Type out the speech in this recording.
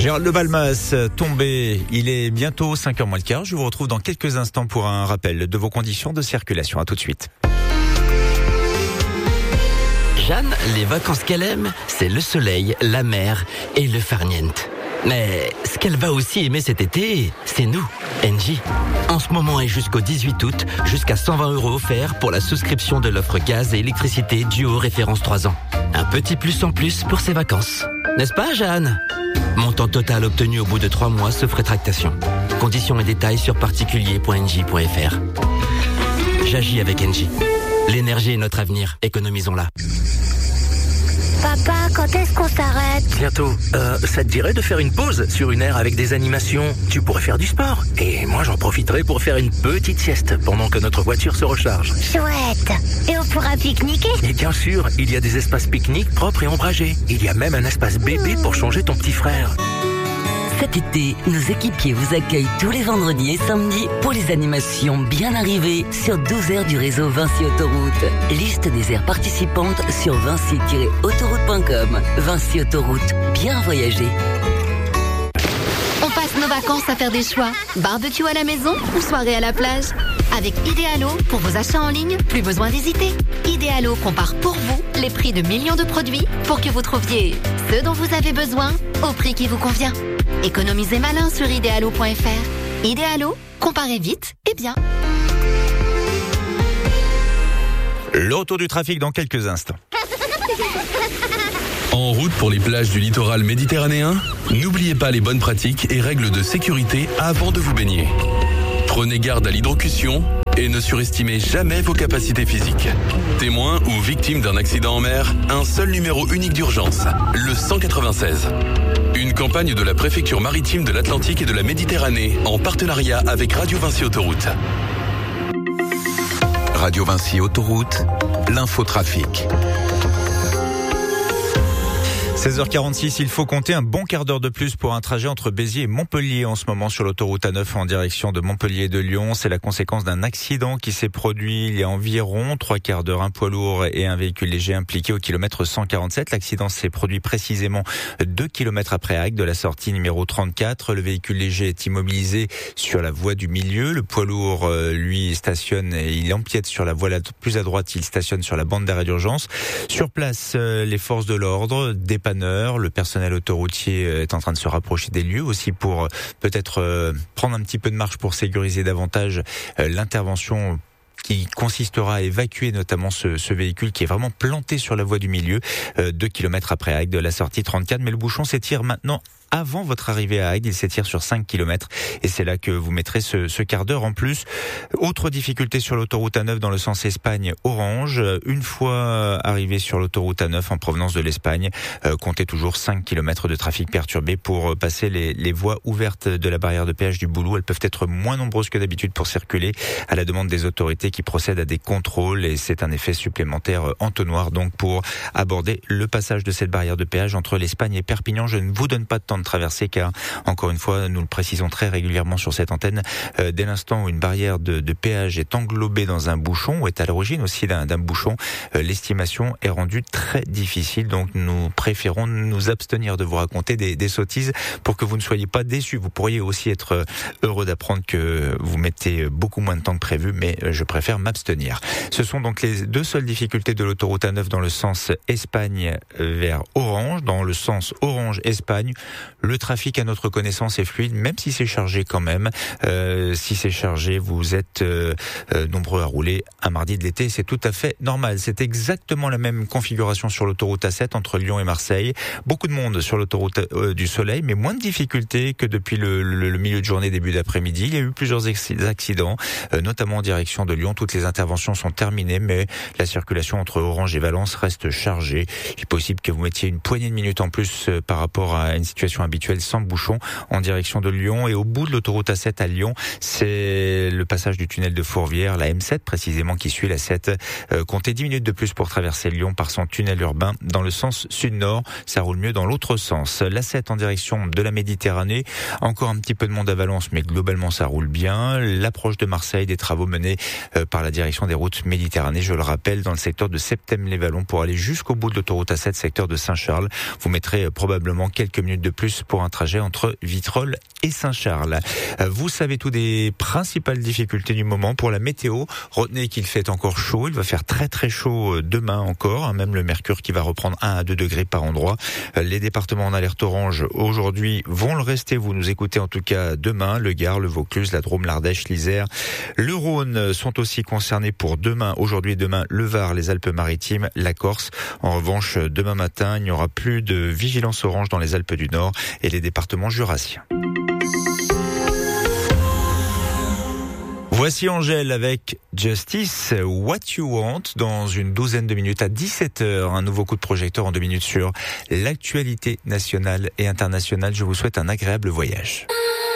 Gérald de Balmas, tombé, il est bientôt 5h moins le quart. Je vous retrouve dans quelques instants pour un rappel de vos conditions de circulation. À tout de suite. Jeanne, les vacances qu'elle aime, c'est le soleil, la mer et le farniente. Mais ce qu'elle va aussi aimer cet été, c'est nous, Engie. En ce moment et jusqu'au 18 août, jusqu'à 120 € offerts pour la souscription de l'offre gaz et électricité Duo référence 3 ans. Un petit plus en plus pour ses vacances. N'est-ce pas, Jeanne ? Montant total obtenu au bout de 3 mois sauf rétractation. Conditions et détails sur particulier.engie.fr. J'agis avec Engie. L'énergie est notre avenir, économisons-la. Papa, quand est-ce qu'on s'arrête ? Bientôt. Ça te dirait de faire une pause sur une aire avec des animations ? Tu pourrais faire du sport. Et moi, j'en profiterai pour faire une petite sieste pendant que notre voiture se recharge. Chouette. Et on pourra pique-niquer ? Et bien sûr, il y a des espaces pique-nique propres et ombragés. Il y a même un espace bébé pour changer ton petit frère. Cet été, nos équipiers vous accueillent tous les vendredis et samedis pour les animations bien arrivées sur 12 aires du réseau Vinci Autoroute. Liste des aires participantes sur vinci-autoroute.com. Vinci Autoroute, bien voyager. On passe nos vacances à faire des choix. Barbecue à la maison ou soirée à la plage. Avec Idealo, pour vos achats en ligne, plus besoin d'hésiter. Idealo compare pour vous les prix de millions de produits pour que vous trouviez ce dont vous avez besoin au prix qui vous convient. Économisez malin sur idealo.fr. Idealo, comparez vite et bien. Le retour du trafic dans quelques instants. En route pour les plages du littoral méditerranéen, n'oubliez pas les bonnes pratiques et règles de sécurité avant de vous baigner. Prenez garde à l'hydrocution et ne surestimez jamais vos capacités physiques. Témoin ou victime d'un accident en mer, un seul numéro unique d'urgence, le 196. Une campagne de la préfecture maritime de l'Atlantique et de la Méditerranée en partenariat avec Radio Vinci Autoroute. Radio Vinci Autoroute, l'infotrafic. 16h46, il faut compter un bon quart d'heure de plus pour un trajet entre Béziers et Montpellier en ce moment sur l'autoroute A9 en direction de Montpellier et de Lyon. C'est la conséquence d'un accident qui s'est produit il y a environ 3 quarts d'heure. Un poids lourd et un véhicule léger impliqués au kilomètre 147. L'accident s'est produit précisément 2 kilomètres après Agde de la sortie numéro 34. Le véhicule léger est immobilisé sur la voie du milieu. Le poids lourd, lui, stationne et il empiète sur la voie la plus à droite. Il stationne sur la bande d'arrêt d'urgence. Sur place, les forces de l'ordre, le personnel autoroutier est en train de se rapprocher des lieux aussi pour peut-être prendre un petit peu de marche pour sécuriser davantage l'intervention qui consistera à évacuer notamment ce véhicule qui est vraiment planté sur la voie du milieu 2 kilomètres après Agde de la sortie 34. Mais le bouchon s'étire maintenant avant votre arrivée à Agde, il s'étire sur 5 km et c'est là que vous mettrez ce quart d'heure en plus. Autre difficulté sur l'autoroute A9 dans le sens Espagne-Orange. Une fois arrivé sur l'autoroute A9 en provenance de l'Espagne, comptez toujours 5 km de trafic perturbé pour passer les voies ouvertes de la barrière de péage du Boulou. Elles peuvent être moins nombreuses que d'habitude pour circuler à la demande des autorités qui procèdent à des contrôles et c'est un effet supplémentaire entonnoir donc pour aborder le passage de cette barrière de péage entre l'Espagne et Perpignan. Je ne vous donne pas de temps de traverser car encore une fois nous le précisons très régulièrement sur cette antenne, dès l'instant où une barrière de péage est englobée dans un bouchon ou est à l'origine aussi d'un bouchon, l'estimation est rendue très difficile, donc nous préférons nous abstenir de vous raconter des sottises pour que vous ne soyez pas déçus. Vous pourriez aussi être heureux d'apprendre que vous mettez beaucoup moins de temps que prévu, mais je préfère m'abstenir. Ce sont donc les 2 seules difficultés de l'autoroute A9 dans le sens Espagne vers Orange. Dans le sens Orange-Espagne, le trafic à notre connaissance est fluide, même si c'est chargé quand même. Si c'est chargé, vous êtes nombreux à rouler un mardi de l'été, c'est tout à fait normal. C'est exactement la même configuration sur l'autoroute A7 entre Lyon et Marseille. Beaucoup de monde sur l'autoroute du Soleil, mais moins de difficultés que depuis le milieu de journée, début d'après-midi. Il y a eu plusieurs accidents, notamment en direction de Lyon. Toutes les interventions sont terminées, mais la circulation entre Orange et Valence reste chargée. Il est possible que vous mettiez une poignée de minutes en plus par rapport à une situation habituelle sans bouchon en direction de Lyon. Et au bout de l'autoroute A7 à Lyon, c'est le passage du tunnel de Fourvière, la M7 précisément qui suit la 7. Comptez 10 minutes de plus pour traverser Lyon par son tunnel urbain dans le sens sud-nord. Ça roule mieux dans l'autre sens. La 7 en direction de la Méditerranée. Encore un petit peu de monde à Valence, mais globalement ça roule bien. L'approche de Marseille, des travaux menés par la direction des routes Méditerranée, je le rappelle, dans le secteur de Septem-les-Vallons pour aller jusqu'au bout de l'autoroute A7, secteur de Saint-Charles. Vous mettrez probablement quelques minutes de plus plus pour un trajet entre Vitrolles et Saint-Charles. Vous savez tout des principales difficultés du moment pour la météo. Retenez qu'il fait encore chaud. Il va faire très très chaud demain encore. Même le mercure qui va reprendre 1 à 2 degrés par endroit. Les départements en alerte orange aujourd'hui vont le rester. Vous nous écoutez en tout cas demain. Le Gard, le Vaucluse, la Drôme, l'Ardèche, l'Isère, le Rhône sont aussi concernés pour demain. Aujourd'hui et demain, le Var, les Alpes-Maritimes, la Corse. En revanche, demain matin, il n'y aura plus de vigilance orange dans les Alpes du Nord et les départements jurassiens. Voici Angèle avec Justice, What You Want, dans une douzaine de minutes à 17h. Un nouveau coup de projecteur en 2 minutes sur l'actualité nationale et internationale. Je vous souhaite un agréable voyage.